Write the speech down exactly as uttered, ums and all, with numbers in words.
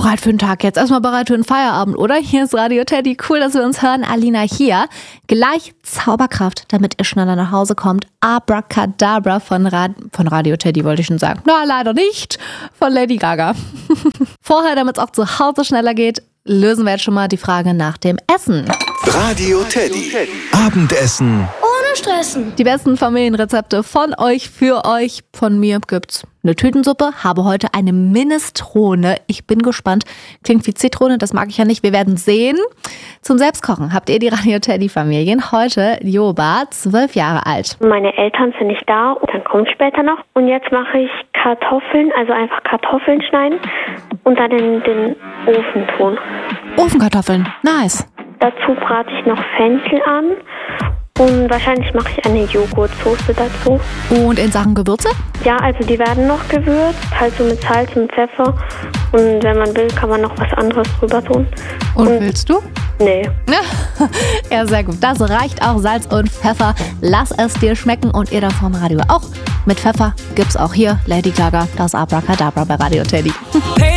bereit für den Tag jetzt. Erstmal bereit für den Feierabend, oder? Hier ist Radio Teddy. Cool, dass wir uns hören. Alina hier. Gleich Zauberkraft, damit ihr schneller nach Hause kommt. Abracadabra von, Rad- von Radio Teddy, wollte ich schon sagen. Na, leider nicht. Von Lady Gaga. Vorher, damit es auch zu Hause schneller geht, lösen wir jetzt schon mal die Frage nach dem Essen. Radio Teddy. Abendessen. Ohne Stressen. Die besten Familienrezepte von euch, für euch. Von mir gibt's eine Tütensuppe, habe heute eine Minestrone. Ich bin gespannt. Klingt wie Zitrone, das mag ich ja nicht. Wir werden sehen. Zum Selbstkochen habt ihr die Radio Teddy Familien. Heute Joba, zwölf Jahre alt. Meine Eltern sind nicht da, dann kommt später noch. Und jetzt mache ich Kartoffeln, also einfach Kartoffeln schneiden und dann in den Ofen tun. Ofenkartoffeln, nice. Dazu brate ich noch Fenchel an und wahrscheinlich mache ich eine Joghurtsoße dazu. Und in Sachen Gewürze? Ja, also die werden noch gewürzt, halt so mit Salz und Pfeffer. Und wenn man will, kann man noch was anderes drüber tun. Und, und willst du? Nee. Ja, sehr gut. Das reicht auch, Salz und Pfeffer. Lass es dir schmecken und ihr da vom Radio auch. Mit Pfeffer gibt's auch hier Lady Gaga, das Abracadabra bei Radio Teddy.